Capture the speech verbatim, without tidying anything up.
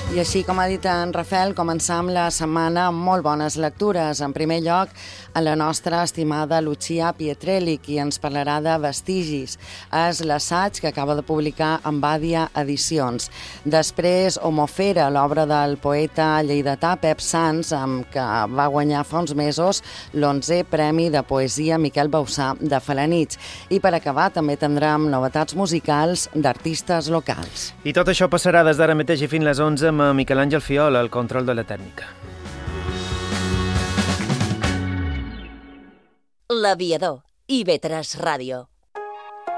I així com ha dit en Rafael, començam la setmana amb molt bones lectures. En primer lloc, a la nostra estimada Lucia Pietrelli, qui ens parlarà de Vestigis. És l'assaig que acaba de publicar en Bàdia Edicions. Després, Homofera, l'obra del poeta lleidatà Pep Sans, amb què va guanyar fa uns mesos l'onzè Premi de Poesia Miquel Bausà de Felanitx. I per acabar, també tindrem novetats musicals d'artistes locals. I tot això passarà des d'ara mateix i fins les onze amb Miquel Àngel Fiol, al control de la tècnica. L'Aviador, I V tres Ràdio.